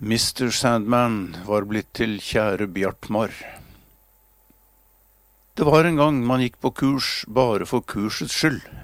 Mr. Sandman var blitt til kjære Bjartmar. Det var en gang man gikk på kurs bare for kursets skyld.